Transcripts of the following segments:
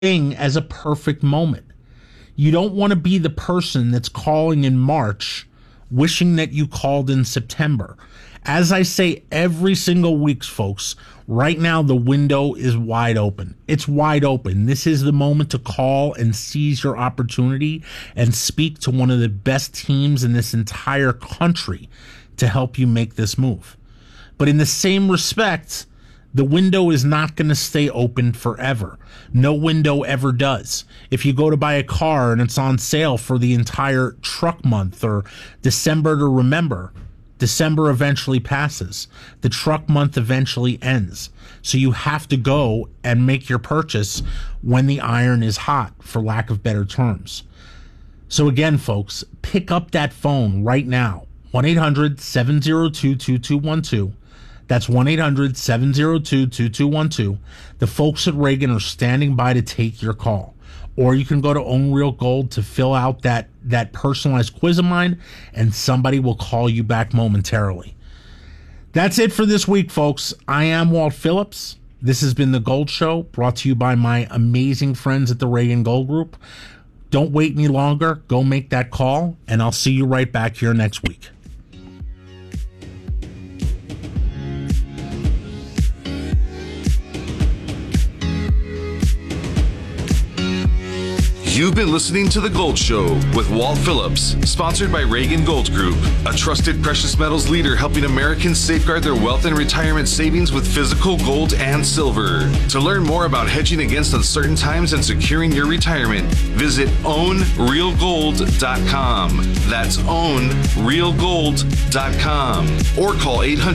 thing as a perfect moment. You don't want to be the person that's calling in March wishing that you called in September. As I say every single week, folks, right now the window is wide open. It's wide open. This is the moment to call and seize your opportunity and speak to one of the best teams in this entire country to help you make this move. But in the same respect, the window is not going to stay open forever. No window ever does. If you go to buy a car and it's on sale for the entire truck month or December to remember, December eventually passes. The truck month eventually ends. So you have to go and make your purchase when the iron is hot, for lack of better terms. So again, folks, pick up that phone right now. 1-800-702-2212. That's 1-800-702-2212. The folks at Reagan are standing by to take your call. Or you can go to Own Real Gold to fill out that personalized quiz of mine, and somebody will call you back momentarily. That's it for this week, folks. I am Walt Phillips. This has been The Gold Show, brought to you by my amazing friends at the Reagan Gold Group. Don't wait any longer. Go make that call, and I'll see you right back here next week. You've been listening to The Gold Show with Walt Phillips, sponsored by Reagan Gold Group, a trusted precious metals leader helping Americans safeguard their wealth and retirement savings with physical gold and silver. To learn more about hedging against uncertain times and securing your retirement, visit ownrealgold.com. That's ownrealgold.com. Or call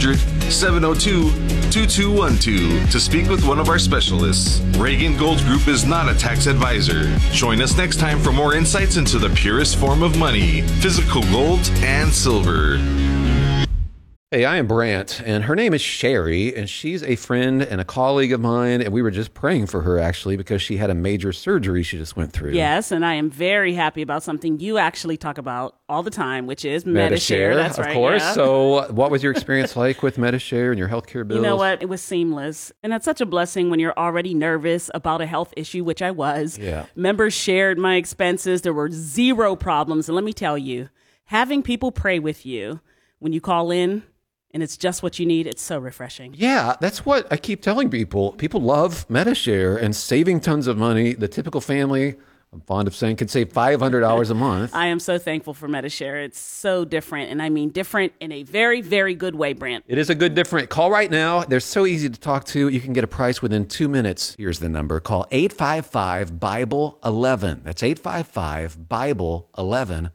800-702-2212 to speak with one of our specialists. Reagan Gold Group is not a tax advisor. Join us next time for more insights into the purest form of money, physical gold and silver. Hey, I am Brant, and her name is Sherry, and she's a friend and a colleague of mine, and we were just praying for her, actually, because she had a major surgery she just went through. Yes, and I am very happy about something you actually talk about all the time, which is Medi-Share. That's right, of course. Yeah. So what was your experience like with Medi-Share and your healthcare bills? You know what? It was seamless, and that's such a blessing when you're already nervous about a health issue, which I was. Yeah. Members shared my expenses. There were zero problems, and let me tell you, having people pray with you when you call in, and it's just what you need, it's so refreshing. Yeah, that's what I keep telling people. People love Medi-Share and saving tons of money. The typical family, I'm fond of saying, can save $500 a month. I am so thankful for Medi-Share. It's so different, and I mean different in a very, very good way, Brant. It is a good different. Call right now. They're so easy to talk to. You can get a price within 2 minutes. Here's the number. Call 855-BIBLE-11. That's 855-BIBLE-11.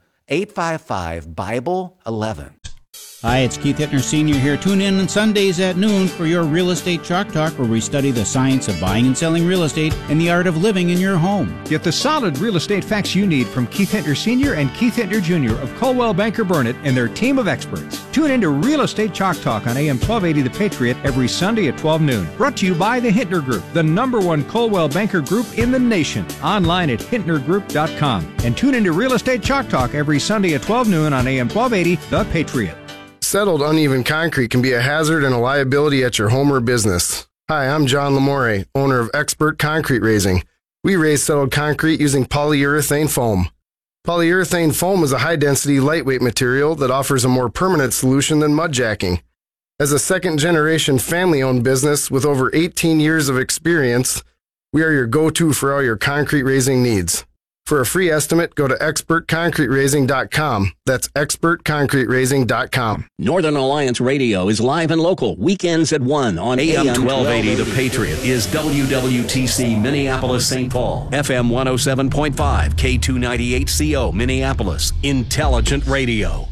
855-BIBLE-11. Hi, it's Keith Hittner Sr. here. Tune in on Sundays at noon for your Real Estate Chalk Talk, where we study the science of buying and selling real estate and the art of living in your home. Get the solid real estate facts you need from Keith Hittner Sr. and Keith Hittner Jr. of Coldwell Banker Burnett and their team of experts. Tune in to Real Estate Chalk Talk on AM 1280 The Patriot every Sunday at 12 noon. Brought to you by the Hittner Group, the #1 Coldwell Banker Group in the nation. Online at hittnergroup.com. And tune in to Real Estate Chalk Talk every Sunday at 12 noon on AM 1280 The Patriot. Settled uneven concrete can be a hazard and a liability at your home or business. Hi, I'm John Lamore, owner of Expert Concrete Raising. We raise settled concrete using polyurethane foam. Polyurethane foam is a high-density, lightweight material that offers a more permanent solution than mud jacking. As a second-generation family-owned business with over 18 years of experience, we are your go-to for all your concrete raising needs. For a free estimate, go to expertconcreteraising.com. That's expertconcreteraising.com. Northern Alliance Radio is live and local, weekends at 1 on AM 1280. The Patriot is WWTC Minneapolis-St. Paul, FM 107.5, K298CO Minneapolis, Intelligent Radio.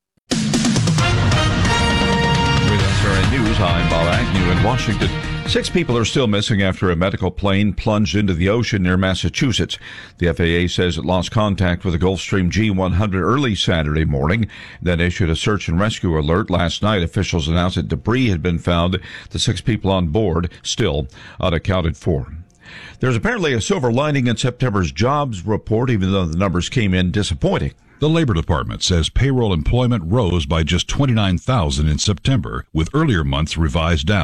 With SRN News, I'm Bob Agnew in Washington. 6 people are still missing after a medical plane plunged into the ocean near Massachusetts. The FAA says it lost contact with the Gulfstream G100 early Saturday morning, then issued a search and rescue alert. Last night, officials announced that debris had been found. The 6 people on board still unaccounted for. There's apparently a silver lining in September's jobs report, even though the numbers came in disappointing. The Labor Department says payroll employment rose by just 29,000 in September, with earlier months revised down.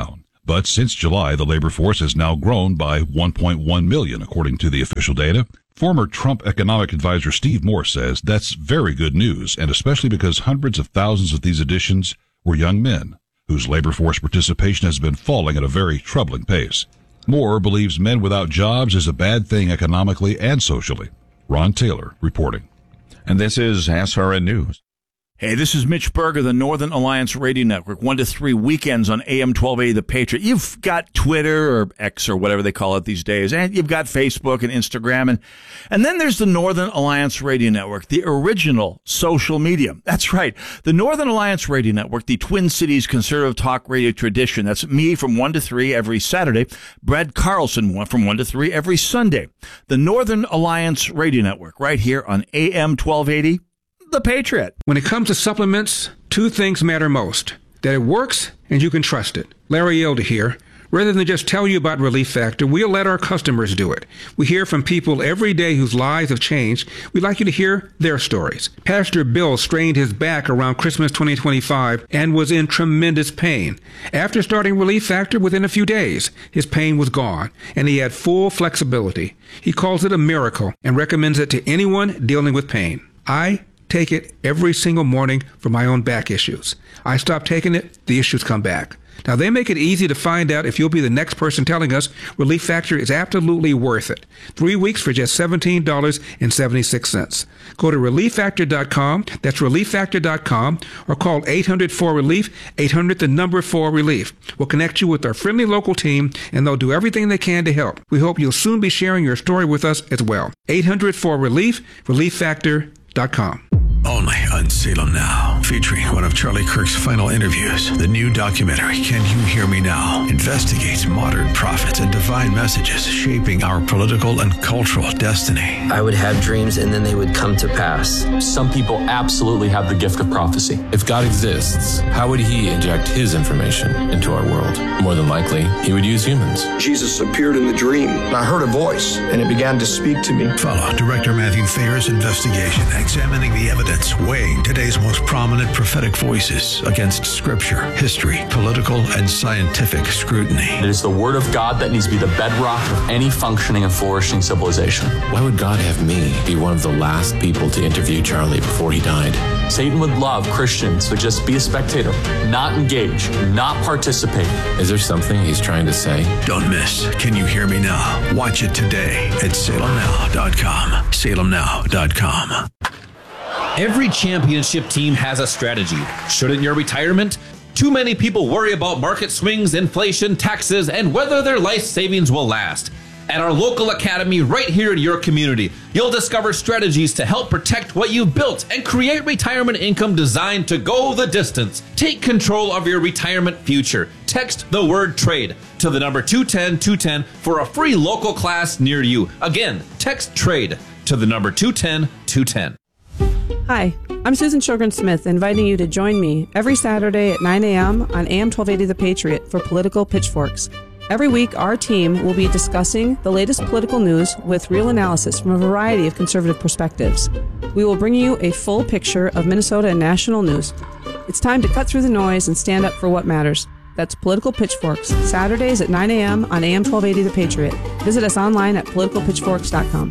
But since July, the labor force has now grown by 1.1 million, according to the official data. Former Trump economic advisor Steve Moore says that's very good news, and especially because hundreds of thousands of these additions were young men, whose labor force participation has been falling at a very troubling pace. Moore believes men without jobs is a bad thing economically and socially. Ron Taylor reporting. And this is SRN News. Hey, this is Mitch Berger, the Northern Alliance Radio Network, 1 to 3 weekends on AM 1280 The Patriot. You've got Twitter or X or whatever they call it these days, and you've got Facebook and Instagram, and then there's the Northern Alliance Radio Network, the original social media. That's right, the Northern Alliance Radio Network, the Twin Cities conservative talk radio tradition. That's me from 1 to 3 every Saturday, Brad Carlson from 1 to 3 every Sunday. The Northern Alliance Radio Network, right here on AM 1280 The Patriot. When it comes to supplements, two things matter most: that it works and you can trust it. Larry Elder here. Rather than just tell you about Relief Factor, we'll let our customers do it. We hear from people every day whose lives have changed. We'd like you to hear their stories. Pastor Bill strained his back around Christmas 2025 and was in tremendous pain. After starting Relief Factor, within a few days, his pain was gone, and he had full flexibility. He calls it a miracle and recommends it to anyone dealing with pain. I take it every single morning for my own back issues. I stop taking it, the issues come back. Now, they make it easy to find out if you'll be the next person telling us Relief Factor is absolutely worth it. 3 weeks for just $17.76. Go to ReliefFactor.com, that's ReliefFactor.com, or call 800-4RELIEF, 800-4RELIEF. We'll connect you with our friendly local team, and they'll do everything they can to help. We hope you'll soon be sharing your story with us as well. 800-4RELIEF, ReliefFactor.com. Only on Salem Now, featuring one of Charlie Kirk's final interviews. The new documentary, Can You Hear Me Now?, investigates modern prophets and divine messages shaping our political and cultural destiny. I would have dreams and then they would come to pass. Some people absolutely have the gift of prophecy. If God exists, how would he inject his information into our world? More than likely, he would use humans. Jesus appeared in the dream, and I heard a voice, and it began to speak to me. Follow Director Matthew Thayer's investigation, examining the evidence, weighing today's most prominent prophetic voices against scripture, history, political, and scientific scrutiny. It is the word of God that needs to be the bedrock of any functioning and flourishing civilization. Why would God have me be one of the last people to interview Charlie before he died? Satan would love Christians to just be a spectator, not engage, not participate. Is there something he's trying to say? Don't miss Can You Hear Me Now? Watch it today at salemnow.com. salemnow.com. Every championship team has a strategy. Shouldn't your retirement? Too many people worry about market swings, inflation, taxes, and whether their life savings will last. At our local academy right here in your community, you'll discover strategies to help protect what you've built and create retirement income designed to go the distance. Take control of your retirement future. Text the word TRADE to the number 210-210 for a free local class near you. Again, text TRADE to the number 210-210. Hi, I'm Susan Sjogren-Smith, inviting you to join me every Saturday at 9 a.m. on AM 1280 The Patriot for Political Pitchforks. Every week, our team will be discussing the latest political news with real analysis from a variety of conservative perspectives. We will bring you a full picture of Minnesota and national news. It's time to cut through the noise and stand up for what matters. That's Political Pitchforks, Saturdays at 9 a.m. on AM 1280 The Patriot. Visit us online at politicalpitchforks.com.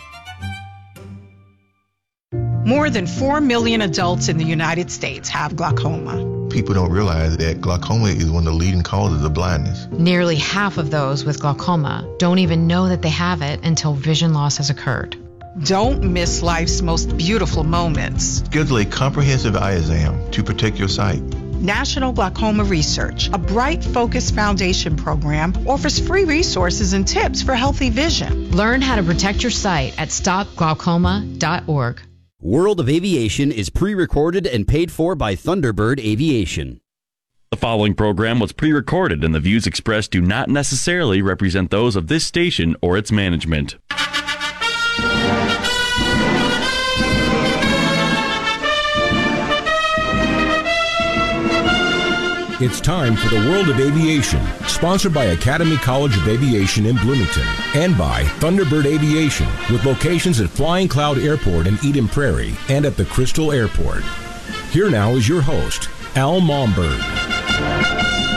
More than 4 million adults in the United States have glaucoma. People don't realize that glaucoma is one of the leading causes of blindness. Nearly half of those with glaucoma don't even know that they have it until vision loss has occurred. Don't miss life's most beautiful moments. Schedule a comprehensive eye exam to protect your sight. National Glaucoma Research, a Bright Focus Foundation program, offers free resources and tips for healthy vision. Learn how to protect your sight at stopglaucoma.org. World of Aviation is pre-recorded and paid for by Thunderbird Aviation. The following program was pre-recorded, and the views expressed do not necessarily represent those of this station or its management. It's time for the World of Aviation, sponsored by Academy College of Aviation in Bloomington and by Thunderbird Aviation, with locations at Flying Cloud Airport in Eden Prairie and at the Crystal Airport. Here now is your host, Al Momberg.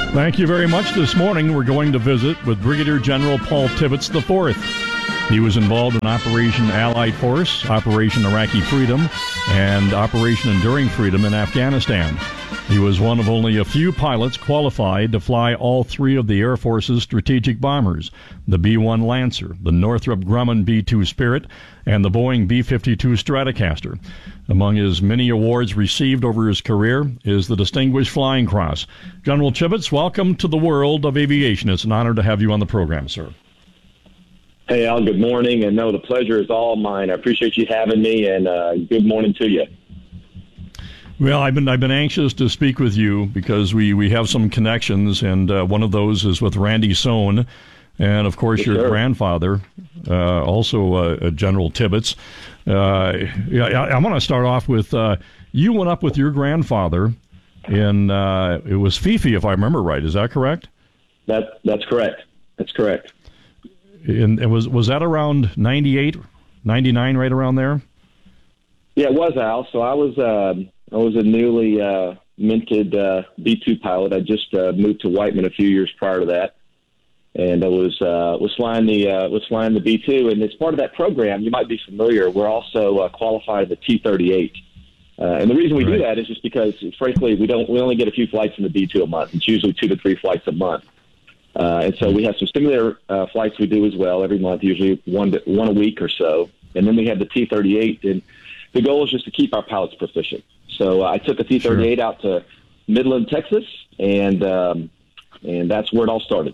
Thank you very much. This morning, we're going to visit with Brigadier General Paul Tibbets IV. He was involved in Operation Allied Force, Operation Iraqi Freedom, and Operation Enduring Freedom in Afghanistan. He was one of only a few pilots qualified to fly all three of the Air Force's strategic bombers, the B-1 Lancer, the Northrop Grumman B-2 Spirit, and the Boeing B-52 Stratocaster. Among his many awards received over his career is the Distinguished Flying Cross. General Tibbets, welcome to the world of aviation. It's an honor to have you on the program, sir. Hey, Al, good morning. And no, the pleasure is all mine. I appreciate you having me, and good morning to you. Well, I've been anxious to speak with you because we have some connections, and one of those is with Randy Sohn, and of course your grandfather, also General Tibbets. I want to start off with you went up with your grandfather in it was Fifi, if I remember right. Is that correct? That's correct. That's correct. And was that around 98, 99, right around there? Yeah, it was, Al. So I was a newly minted B-2 pilot. I just moved to Whiteman a few years prior to that, and I was flying the B-2. And as part of that program, you might be familiar, we're also qualified the T-38. And the reason we do that is just because, frankly, we only get a few flights in the B-2 a month. It's usually 2 to 3 flights a month. And so we have some simulator flights we do as well every month, usually one a week or so. And then we have the T-38, and the goal is just to keep our pilots proficient. So I took a T-38 out to Midland, Texas, and that's where it all started.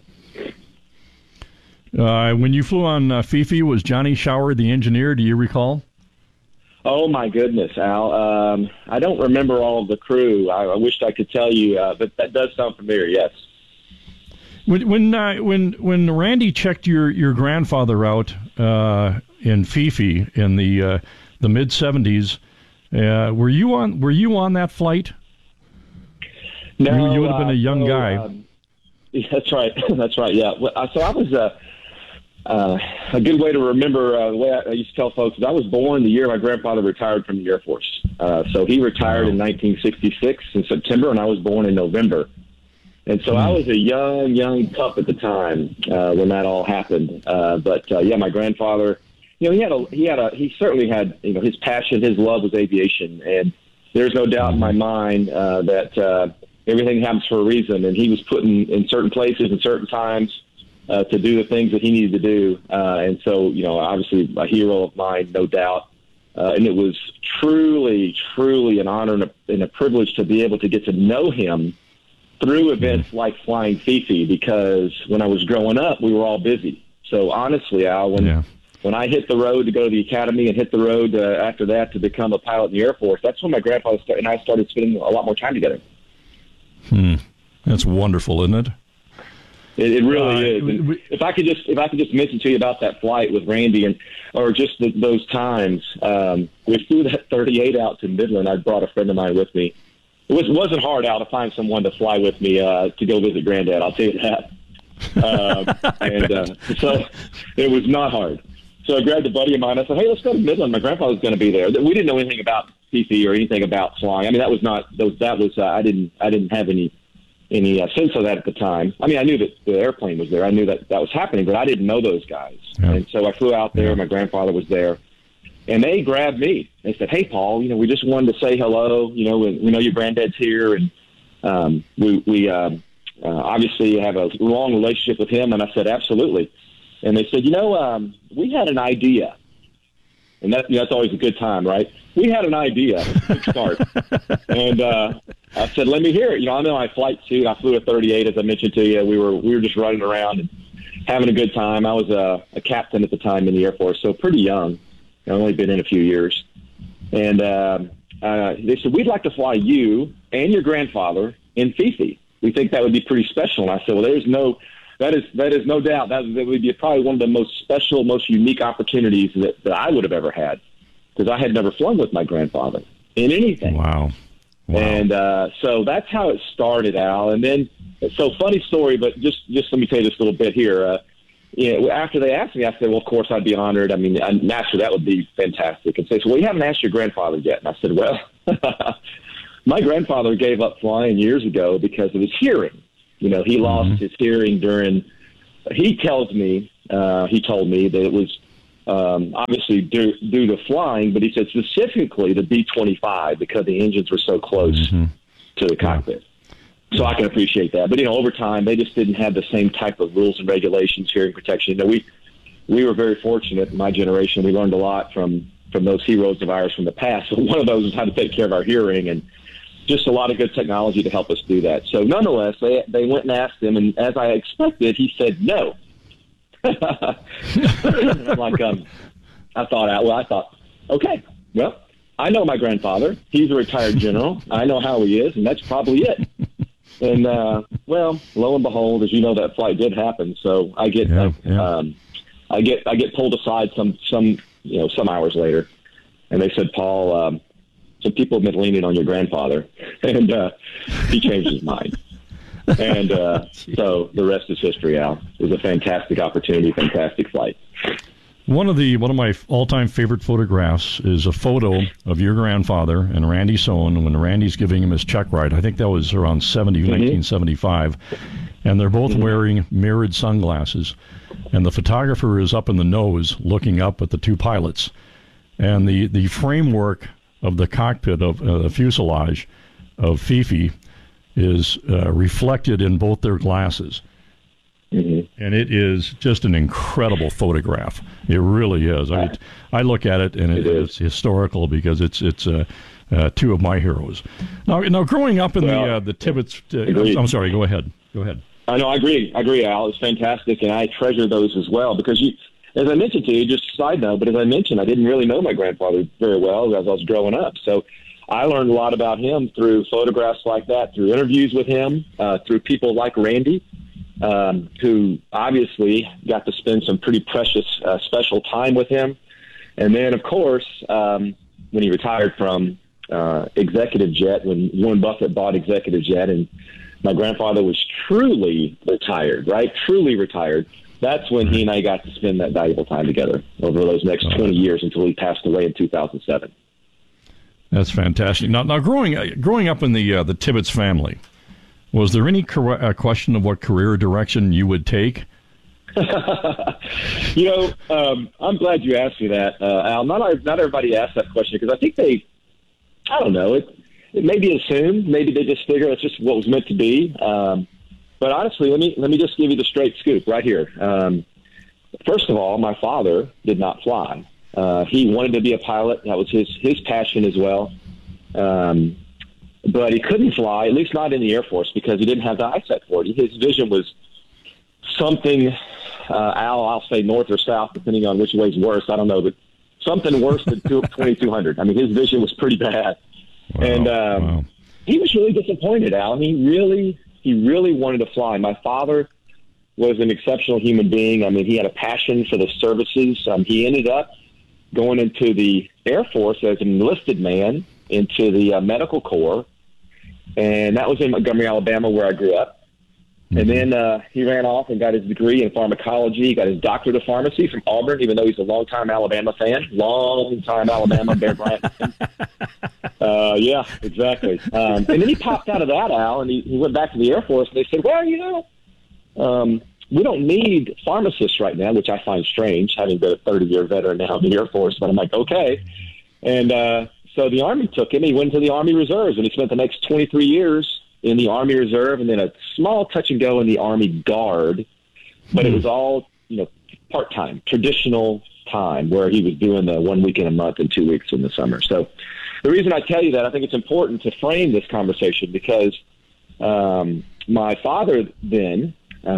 When you flew on Fifi, was Johnny Shower the engineer? Do you recall? Oh, my goodness, Al. I don't remember all of the crew. I wished I could tell you, but that does sound familiar, yes. When Randy checked your grandfather out in Fifi in the mid '70s, were you on that flight? No, you would have been a young guy. Yeah, that's right. That's right. Yeah. So I was a good way to remember the way I used to tell folks is I was born the year my grandfather retired from the Air Force. So he retired in 1966 in September, and I was born in November. And so I was a young pup at the time when that all happened. But my grandfather, he certainly had, his passion, his love was aviation, and there's no doubt in my mind that everything happens for a reason. And he was put in certain places and certain times to do the things that he needed to do. And so, obviously a hero of mine, no doubt. And it was truly an honor and a privilege to be able to get to know him through events like flying Fifi, because when I was growing up, we were all busy. So honestly, Al, when I hit the road to go to the academy and hit the road after that to become a pilot in the Air Force, that's when my grandfather and I started spending a lot more time together. That's wonderful, isn't it? It really is. And if I could just mention to you about that flight with Randy or just those times, we flew that 38 out to Midland. I brought a friend of mine with me. It wasn't hard, Al, to find someone to fly with me to go visit Granddad. I'll tell you that. So it was not hard. So I grabbed a buddy of mine. I said, "Hey, let's go to Midland. My grandfather's going to be there." We didn't know anything about Fifi or anything about flying. I mean, I didn't have any sense of that at the time. I mean, I knew that the airplane was there. I knew that was happening, but I didn't know those guys. Yeah. And so I flew out there. My grandfather was there. And they grabbed me. They said, "Hey, Paul, we just wanted to say hello. We know your granddad's here, and we obviously have a long relationship with him." And I said, "Absolutely." And they said, "We had an idea," and that's always a good time, right? We had an idea to start, and I said, "Let me hear it." I'm in my flight suit. I flew a 38, as I mentioned to you. We were just running around and having a good time. I was a captain at the time in the Air Force, so pretty young. I've only been in a few years. And they said, "We'd like to fly you and your grandfather in Fifi. We think that would be pretty special." And I said, "Well, that is no doubt. That would be probably one of the most special, most unique opportunities that I would have ever had, because I had never flown with my grandfather in anything." Wow. And so that's how it started, Al. And then, so funny story, but just let me tell you this little bit here. After they asked me, I said, "Well, of course, I'd be honored. I mean, naturally, that would be fantastic." And they said, "Well, you haven't asked your grandfather yet." And I said, "Well, my grandfather gave up flying years ago because of his hearing. He lost his hearing during. He told me that it was obviously due to flying, but he said specifically the B-25 because the engines were so close to the cockpit. So I can appreciate that. But, over time, they just didn't have the same type of rules and regulations, hearing protection. We were very fortunate in my generation. We learned a lot from those heroes of ours from the past. So one of those is how to take care of our hearing, and just a lot of good technology to help us do that. So nonetheless, they went and asked him, and as I expected, he said no. I'm like, I thought, okay, well, I know my grandfather. He's a retired general. I know how he is, and that's probably it. And, well, lo and behold, as you know, that flight did happen. So I get pulled aside some hours later, and they said, Paul, some people have been leaning on your grandfather, and he changed his mind. And so the rest is history, Al. It was a fantastic opportunity, fantastic flight. One of my all-time favorite photographs is a photo of your grandfather and Randy Sohn when Randy's giving him his check ride. I think that was around 1975. And they're both wearing mirrored sunglasses. And the photographer is up in the nose looking up at the two pilots. And the framework of the cockpit of the fuselage of Fifi is reflected in both their glasses. And it is just an incredible photograph. It really is. I look at it, and it's historical because it's two of my heroes. Now growing up in the Tibbets, I'm sorry. Go ahead. I know. I agree, Al. It's fantastic, and I treasure those as well because as I mentioned to you, just a side note, but as I mentioned, I didn't really know my grandfather very well as I was growing up. So I learned a lot about him through photographs like that, through interviews with him, through people like Randy, who obviously got to spend some pretty precious, special time with him. And then, of course, when he retired from Executive Jet, when Warren Buffett bought Executive Jet, and my grandfather was truly retired, right? Truly retired. That's when he and I got to spend that valuable time together over those next 20 years until he passed away in 2007. That's fantastic. Now growing up in the Tibbets family, was there any question of what career direction you would take? I'm glad you asked me that, Al. Not everybody asked that question because I think I don't know, it may be assumed. Maybe they just figure it's just what was meant to be. But honestly, let me just give you the straight scoop right here. First of all, my father did not fly. He wanted to be a pilot. That was his passion as well. But he couldn't fly, at least not in the Air Force, because he didn't have the eyesight for it. His vision was something, I'll say north or south, depending on which way is worse. I don't know, but something worse than 2200. I mean, his vision was pretty bad. Wow, and he was really disappointed, Al. He really wanted to fly. My father was an exceptional human being. I mean, he had a passion for the services. He ended up going into the Air Force as an enlisted man into the medical corps, and that was in Montgomery, Alabama, where I grew up. And then he ran off and got his degree in pharmacology. He got his doctorate of pharmacy from Auburn, even though he's a longtime Alabama fan. Long-time Alabama, Bear Bryant. Yeah, exactly. And then he popped out of that, Al, and he went back to the Air Force, and they said, well, we don't need pharmacists right now, which I find strange, having been a 30-year veteran now in the Air Force. But I'm like, okay. And so the Army took him. He went to the Army Reserves, and he spent the next 23 years in the Army Reserve, and then a small touch and go in the Army Guard. But it was all, part-time, traditional time, where he was doing the 1 weekend a month and 2 weeks in the summer. So the reason I tell you that, I think it's important to frame this conversation because my father then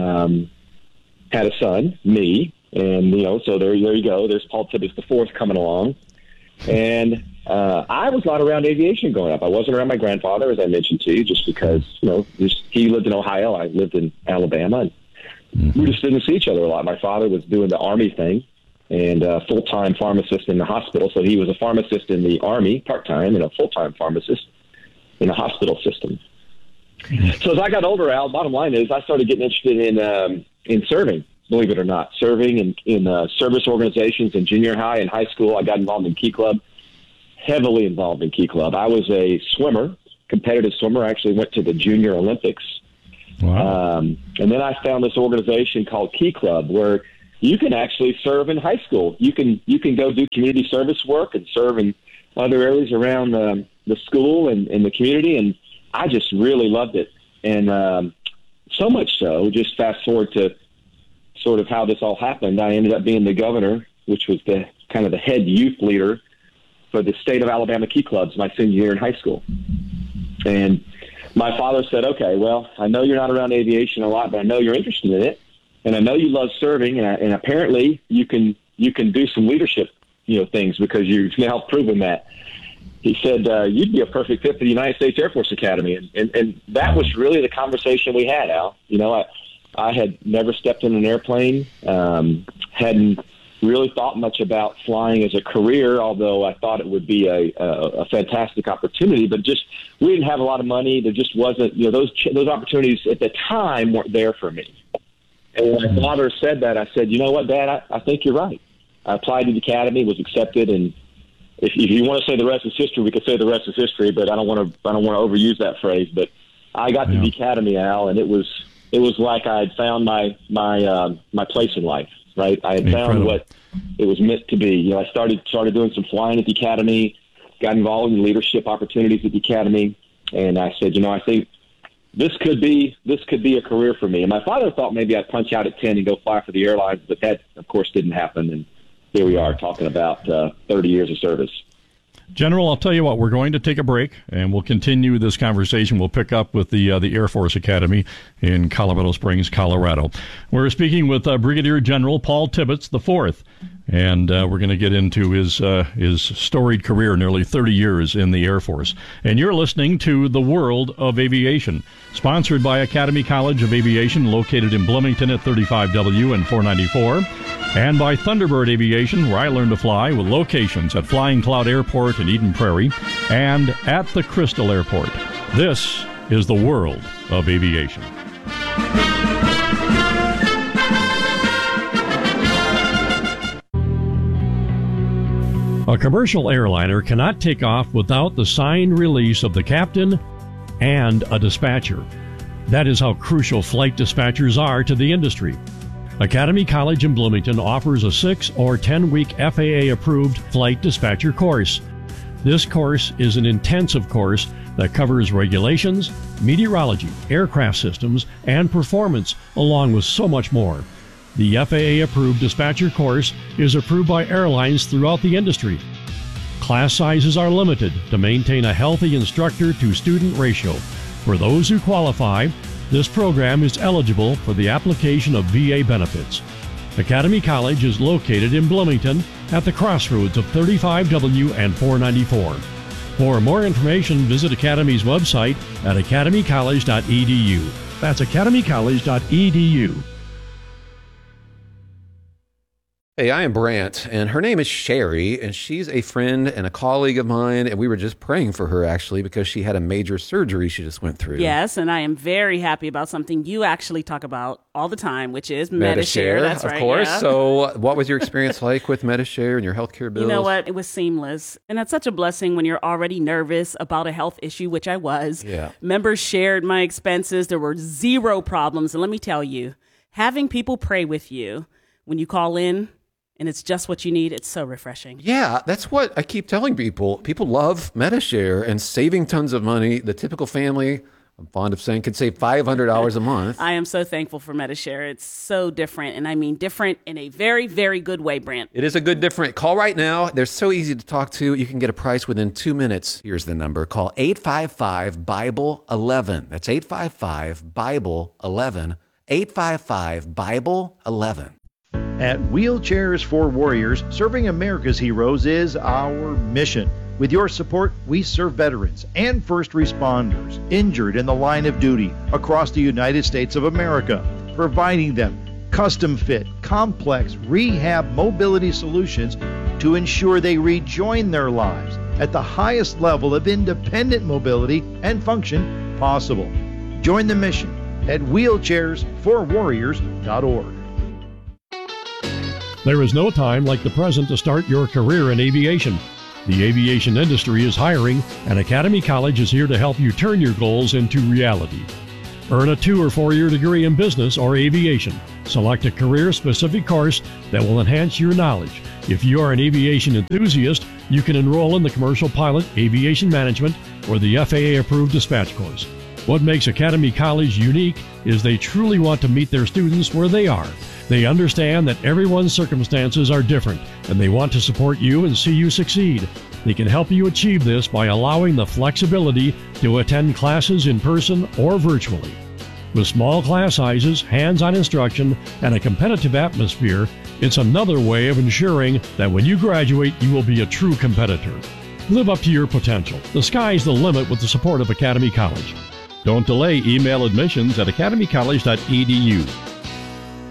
had a son, me, and, so there you go. There's Paul Tibbets IV coming along. And I was not around aviation growing up. I wasn't around my grandfather, as I mentioned to you, just because, he lived in Ohio. I lived in Alabama. And we just didn't see each other a lot. My father was doing the Army thing and a full-time pharmacist in the hospital. So he was a pharmacist in the Army part-time and a full-time pharmacist in the hospital system. So as I got older, Al, bottom line is I started getting interested in serving, believe it or not, serving in service organizations in junior high and high school. I got involved in Key Club, heavily involved in Key Club. I was a swimmer, competitive swimmer. I actually went to the Junior Olympics Wow. And then I found this organization called Key Club, where you can actually serve in high school. You can go do community service work and serve in other areas around the school and the community. And I just really loved it. And so much so, just fast forward to sort of how this all happened, I ended up being the governor, which was the kind of the head youth leader for the state of Alabama Key Clubs my senior year in high school. And my father said, okay, well, I know you're not around aviation a lot, but I know you're interested in it. And I know you love serving, and apparently you can do some leadership, things, because you've now proven that. He said, you'd be a perfect fit for the United States Air Force Academy. And that was really the conversation we had, Al. I had never stepped in an airplane, hadn't really thought much about flying as a career, although I thought it would be a fantastic opportunity. But we didn't have a lot of money. There just wasn't, those opportunities at the time weren't there for me. And when my father said that, I said, you know what, Dad, I think you're right. I applied to the academy, was accepted, and if you want to say the rest is history, we could say the rest is history. But I don't want to overuse that phrase. But I got to the academy, Al, and it was like I had found my place in life. Right, I had found what it was meant to be. I started doing some flying at the academy, got involved in leadership opportunities at the academy, and I said, I think this could be a career for me. And my father thought maybe I'd punch out at 10 and go fly for the airlines, but that, of course, didn't happen. And here we are talking about 30 years of service. General, I'll tell you what, we're going to take a break, and we'll continue this conversation. We'll pick up with the Air Force Academy in Colorado Springs, Colorado. We're speaking with Brigadier General Paul Tibbets IV, and we're going to get into his storied career, nearly 30 years in the Air Force. And you're listening to The World of Aviation, sponsored by Academy College of Aviation, located in Bloomington at 35W and 494, and by Thunderbird Aviation, where I learned to fly, with locations at Flying Cloud Airport in Eden Prairie and at the Crystal Airport. This is The World of Aviation. A commercial airliner cannot take off without the signed release of the captain and a dispatcher. That is how crucial flight dispatchers are to the industry. Academy College in Bloomington offers a 6 or 10-week FAA-approved flight dispatcher course. This course is an intensive course that covers regulations, meteorology, aircraft systems, and performance, along with so much more. The FAA-approved dispatcher course is approved by airlines throughout the industry. Class sizes are limited to maintain a healthy instructor-to-student ratio. For those who qualify, this program is eligible for the application of VA benefits. Academy College is located in Bloomington at the crossroads of 35W and 494. For more information, visit Academy's website at academycollege.edu. That's academycollege.edu. Hey, I am Brant, and her name is Sherry, and she's a friend and a colleague of mine, and we were just praying for her, actually, because she had a major surgery she just went through. Yes, and I am very happy about something you actually talk about all the time, which is Medi-Share. That's right, of course. Yeah. So what was your experience like with Medi-Share and your healthcare bills? You know what? It was seamless, and it's such a blessing when you're already nervous about a health issue, which I was. Yeah. Members shared my expenses. There were zero problems, and let me tell you, having people pray with you when you call in, and it's just what you need, it's so refreshing. Yeah, that's what I keep telling people. People love Medi-Share and saving tons of money. The typical family, I'm fond of saying, could save $500 a month. I am so thankful for Medi-Share. It's so different, and I mean different in a very, very good way, Brant. It is a good different. Call right now. They're so easy to talk to. You can get a price within 2 minutes. Here's the number. Call 855-BIBLE-11. That's 855-BIBLE-11. 855-BIBLE-11. At Wheelchairs for Warriors, serving America's heroes is our mission. With your support, we serve veterans and first responders injured in the line of duty across the United States of America, providing them custom-fit, complex rehab mobility solutions to ensure they rejoin their lives at the highest level of independent mobility and function possible. Join the mission at wheelchairsforwarriors.org. There is no time like the present to start your career in aviation. The aviation industry is hiring, and Academy College is here to help you turn your goals into reality. Earn a 2 or 4-year degree in business or aviation. Select a career-specific course that will enhance your knowledge. If you are an aviation enthusiast, you can enroll in the Commercial Pilot, Aviation Management, or the FAA-approved dispatch course. What makes Academy College unique is they truly want to meet their students where they are. They understand that everyone's circumstances are different, and they want to support you and see you succeed. They can help you achieve this by allowing the flexibility to attend classes in person or virtually. With small class sizes, hands-on instruction, and a competitive atmosphere, it's another way of ensuring that when you graduate, you will be a true competitor. Live up to your potential. The sky's the limit with the support of Academy College. Don't delay. Email admissions at academycollege.edu.